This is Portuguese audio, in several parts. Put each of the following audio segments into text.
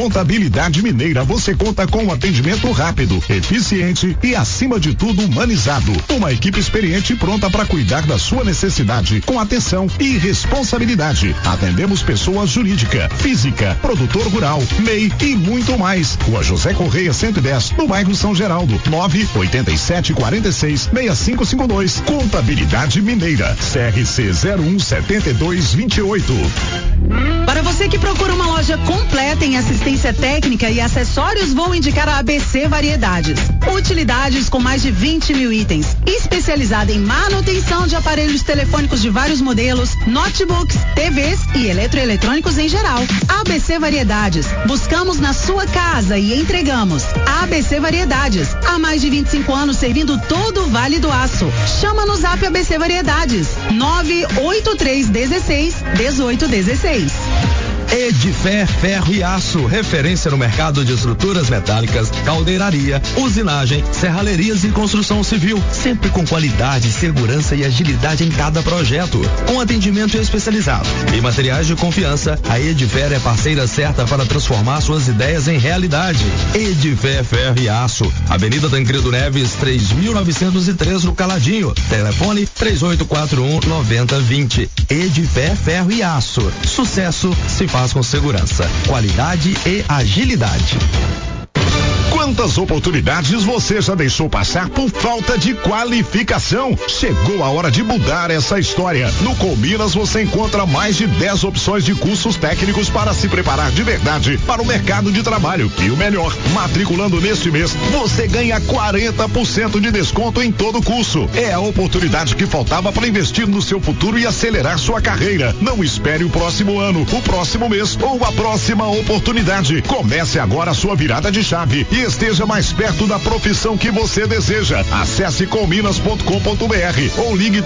Contabilidade Mineira, você conta com um atendimento rápido, eficiente e, acima de tudo, humanizado. Uma equipe experiente e pronta para cuidar da sua necessidade com atenção e responsabilidade. Atendemos pessoas jurídica, física, produtor rural, MEI e muito mais. Rua José Correia 110, no bairro São Geraldo. 987466552. Contabilidade Mineira. CRC 017228. Para você que procura uma loja completa em assistência técnica e acessórios, vou indicar a ABC Variedades. Utilidades com mais de 20 mil itens. Especializada em manutenção de aparelhos telefônicos de vários modelos, notebooks, TVs e eletroeletrônicos em geral. ABC Variedades. Buscamos na sua casa e entregamos. ABC Variedades. Há mais de 25 anos servindo todo o Vale do Aço. Chama no Zap ABC Variedades. 98316-1816. Edfer Ferro e Aço, referência no mercado de estruturas metálicas, caldeiraria, usinagem, serralherias e construção civil, sempre com qualidade, segurança e agilidade em cada projeto, com atendimento especializado e materiais de confiança. A Edfer é parceira certa para transformar suas ideias em realidade. Edfer Ferro e Aço, Avenida Tancredo Neves, 3903 no Caladinho, telefone 3841-9020. Edfer Ferro e Aço, sucesso se faz com segurança, qualidade e agilidade. Quantas oportunidades você já deixou passar por falta de qualificação? Chegou a hora de mudar essa história. No Colminas você encontra mais de 10 opções de cursos técnicos para se preparar de verdade para o mercado de trabalho. E o melhor, matriculando neste mês, você ganha 40% de desconto em todo o curso. É a oportunidade que faltava para investir no seu futuro e acelerar sua carreira. Não espere o próximo ano, o próximo mês ou a próxima oportunidade. Comece agora a sua virada de chave e esteja mais perto da profissão que você deseja. Acesse colminas.com.br ou ligue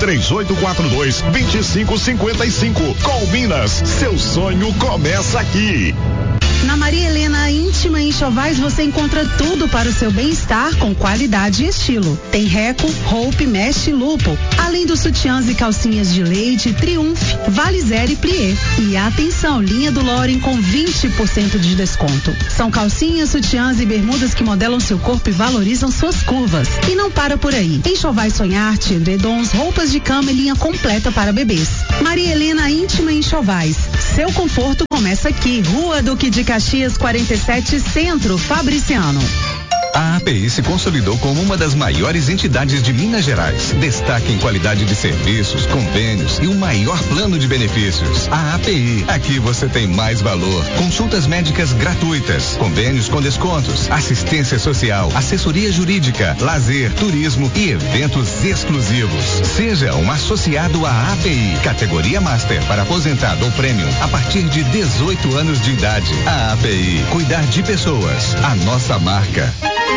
3842-2555. Colminas, seu sonho começa aqui. Na Maria Helena Íntima Enxovais você encontra tudo para o seu bem-estar com qualidade e estilo. Tem Reco, Hope, Mesh e Lupo, além dos sutiãs e calcinhas de leite, Triumph, Valizer e Plié. E atenção, linha do Loren com 20% de desconto. São calcinhas, sutiãs e bermudas que modelam seu corpo e valorizam suas curvas. E não para por aí. Enxovais Sonharte, edredons, roupas de cama e linha completa para bebês. Maria Helena Íntima Enxovais. Seu conforto começa aqui. Rua Duque de Caxias 47 Centro, Fabriciano. A API se consolidou como uma das maiores entidades de Minas Gerais. Destaque em qualidade de serviços, convênios e o maior plano de benefícios. A API, aqui você tem mais valor. Consultas médicas gratuitas, convênios com descontos, assistência social, assessoria jurídica, lazer, turismo e eventos exclusivos. Seja um associado à API, categoria Master para aposentado ou Premium a partir de 18 anos de idade. A API, cuidar de pessoas, a nossa marca.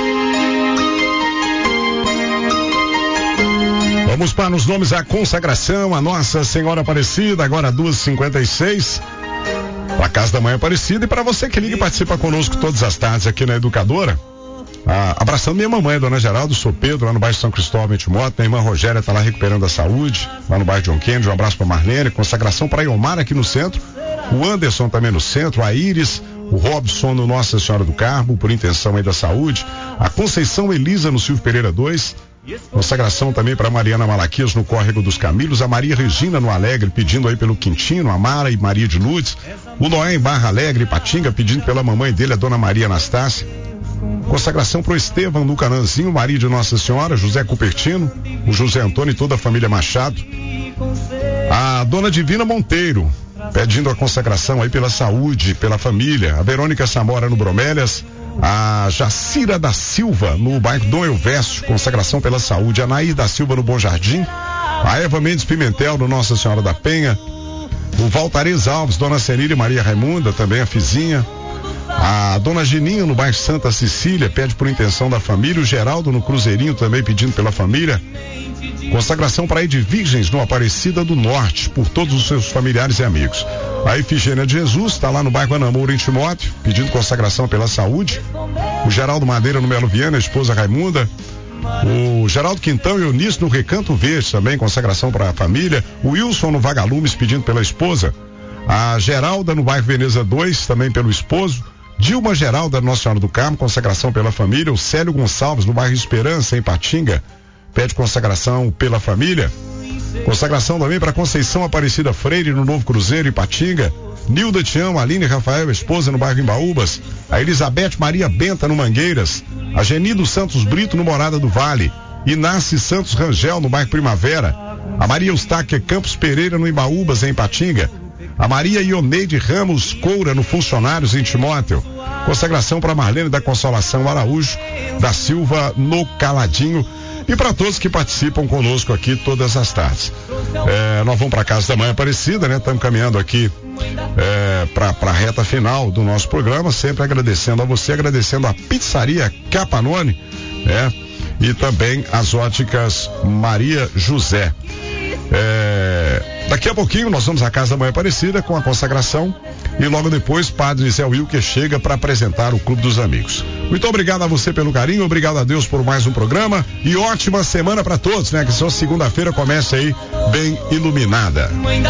Vamos para os nomes à consagração, a Nossa Senhora Aparecida, agora 2h56. Para a Casa da Mãe Aparecida e para você que liga e participa conosco todas as tardes aqui na Educadora. Abraçando minha mamãe, Dona Geraldo, sou Pedro, lá no bairro São Cristóvão, em Timóteo. Minha irmã Rogéria está lá recuperando a saúde, lá no bairro John Kennedy. Um abraço para Marlene, consagração para Iomar aqui no centro. O Anderson também no centro, a Iris, o Robson no Nossa Senhora do Carmo, por intenção aí da saúde. A Conceição Elisa no Silvio Pereira 2. Consagração também para Mariana Malaquias no Córrego dos Camilhos, a Maria Regina no Alegre pedindo aí pelo Quintino, a Mara e Maria de Lourdes, o Noé em Barra Alegre, Patinga, pedindo pela mamãe dele, a Dona Maria Anastácia. Consagração para o Estevam no Cananzinho, Maria de Nossa Senhora, José Cupertino, o José Antônio e toda a família Machado. A Dona Divina Monteiro, pedindo a consagração aí pela saúde, pela família. A Verônica Samora no Bromélias. A Jacira da Silva no bairro Dom Elvésio, consagração pela saúde. A Nair da Silva no Bom Jardim. A Eva Mendes Pimentel no Nossa Senhora da Penha. O Valtarez Alves, Dona Cerília e Maria Raimunda, também a Fizinha. A Dona Gininha no bairro Santa Cecília pede por intenção da família. O Geraldo no Cruzeirinho também pedindo pela família. Consagração para Edvirgens no Aparecida do Norte, por todos os seus familiares e amigos. A Efigênia de Jesus está lá no bairro Anamoura, em Timóteo, pedindo consagração pela saúde. O Geraldo Madeira no Melo Viana, a esposa Raimunda. O Geraldo Quintão e Eunice no Recanto Verde também, consagração para a família. O Wilson no Vagalumes pedindo pela esposa. A Geralda no bairro Veneza 2, também pelo esposo. Dilma Geralda, Nossa Senhora do Carmo, consagração pela família. O Célio Gonçalves, no bairro Esperança, em Patinga, pede consagração pela família. Consagração também para Conceição Aparecida Freire, no Novo Cruzeiro, em Patinga. Nilda Tião, Aline Rafael, esposa, no bairro Embaúbas. A Elizabeth Maria Benta, no Mangueiras. A Genido Santos Brito, no Morada do Vale. Inácio Santos Rangel, no bairro Primavera. A Maria Eustáquia Campos Pereira, no Embaúbas, em Patinga. A Maria Ioneide Ramos Coura, no Funcionários, em Timóteo. Consagração para Marlene da Consolação Araújo da Silva, no Caladinho. E para todos que participam conosco aqui todas as tardes. Nós vamos para Casa da Mãe Aparecida, né? Estamos caminhando aqui para a reta final do nosso programa, sempre agradecendo a você, agradecendo a Pizzaria Capanone, né? E também as óticas Maria José. Daqui a pouquinho nós vamos à Casa da Mãe Aparecida com a consagração e logo depois Padre Zé Wilker chega para apresentar o Clube dos Amigos. Muito obrigado a você pelo carinho, obrigado a Deus por mais um programa e ótima semana para todos, né? Que só segunda-feira comece aí bem iluminada.